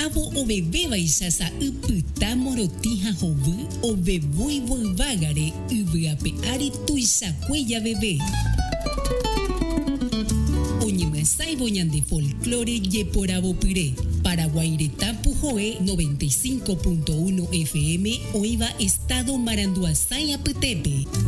avo o bebé baixasa upyta morotija hovy o bebui volvágare yvyape ari tuichakueya bebé. Oñemyasãivo ñande folclore jeporavopyre. Paraguaireta Pujoe 95.1 FM Oiva Estado Maranduasái apytépe.